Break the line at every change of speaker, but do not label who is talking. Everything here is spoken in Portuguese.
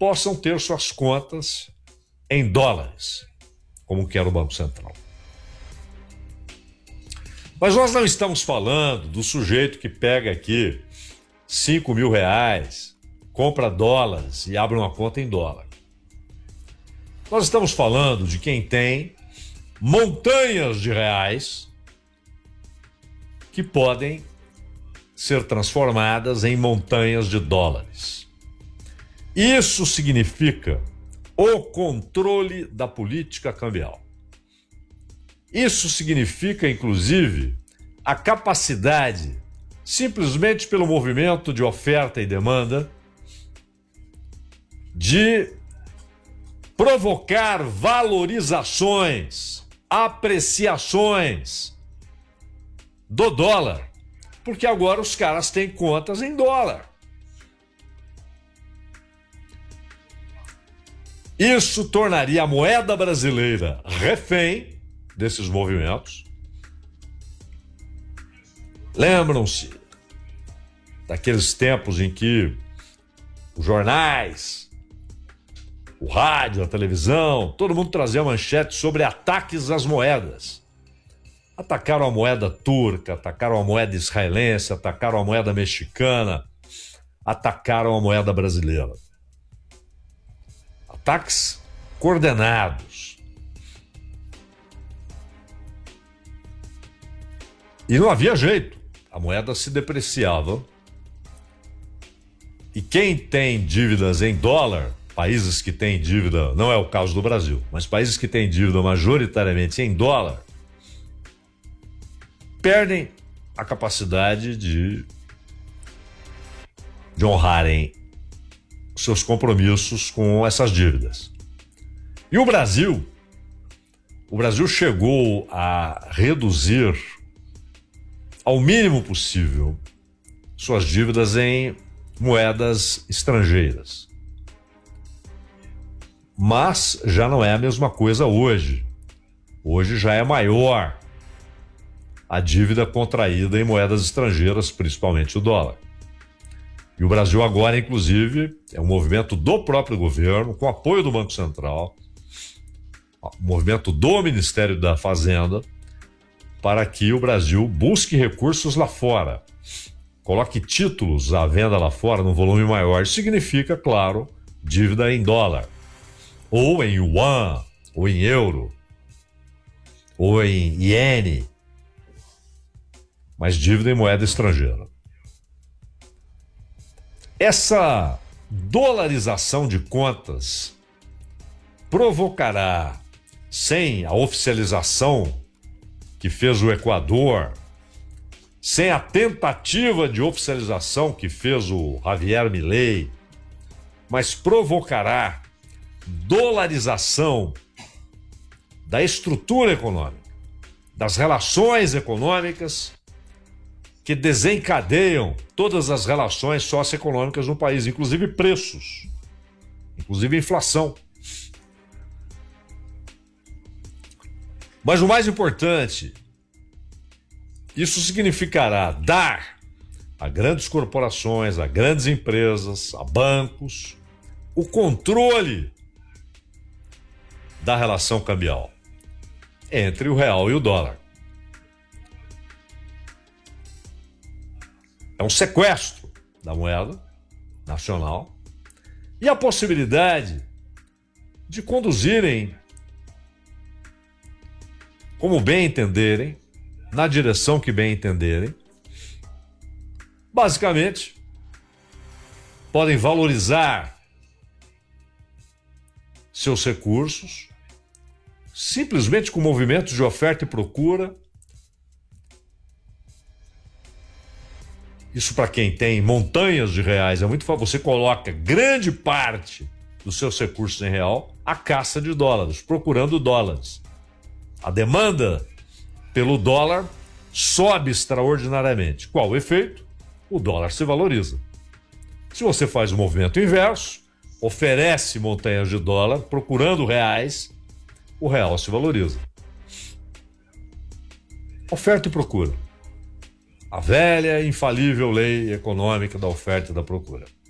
possam ter suas contas em dólares, como quer o Banco Central. Mas nós não estamos falando do sujeito que pega aqui R$5.000, compra dólares e abre uma conta em dólar. Nós estamos falando de quem tem montanhas de reais que podem ser transformadas em montanhas de dólares. Isso significa o controle da política cambial. Isso significa, inclusive, a capacidade, simplesmente pelo movimento de oferta e demanda, de provocar valorizações, apreciações do dólar, porque agora os caras têm contas em dólar. Isso tornaria a moeda brasileira refém desses movimentos. Lembram-se daqueles tempos em que os jornais, o rádio, a televisão, todo mundo trazia manchete sobre ataques às moedas. Atacaram a moeda turca, atacaram a moeda israelense, atacaram a moeda mexicana, atacaram a moeda brasileira. Ataques coordenados. E não havia jeito. A moeda se depreciava. E quem tem dívidas em dólar, países que têm dívida, não é o caso do Brasil, mas países que têm dívida majoritariamente em dólar, perdem a capacidade de honrarem seus compromissos com essas dívidas. E o Brasil chegou a reduzir ao mínimo possível suas dívidas em moedas estrangeiras. Mas já não é a mesma coisa hoje. Hoje já é maior a dívida contraída em moedas estrangeiras, principalmente o dólar. E o Brasil agora, inclusive, é um movimento do próprio governo, com apoio do Banco Central, um movimento do Ministério da Fazenda, para que o Brasil busque recursos lá fora, coloque títulos à venda lá fora num volume maior. Isso significa, claro, dívida em dólar, ou em yuan, ou em euro, ou em iene, mas dívida em moeda estrangeira. Essa dolarização de contas provocará, sem a oficialização que fez o Equador, sem a tentativa de oficialização que fez o Javier Milei, mas provocará dolarização da estrutura econômica, das relações econômicas que desencadeiam todas as relações socioeconômicas no país, inclusive preços, inclusive inflação. Mas o mais importante, isso significará dar a grandes corporações, a grandes empresas, a bancos, o controle da relação cambial entre o real e o dólar. É um sequestro da moeda nacional e a possibilidade de conduzirem, como bem entenderem, na direção que bem entenderem. Basicamente, podem valorizar seus recursos simplesmente com movimentos de oferta e procura. Isso, para quem tem montanhas de reais, é muito fácil. Você coloca grande parte dos seus recursos em real à caça de dólares, procurando dólares. A demanda pelo dólar sobe extraordinariamente. Qual o efeito? O dólar se valoriza. Se você faz o movimento inverso, oferece montanhas de dólar, procurando reais, o real se valoriza. Oferta e procura. A velha e infalível lei econômica da oferta e da procura.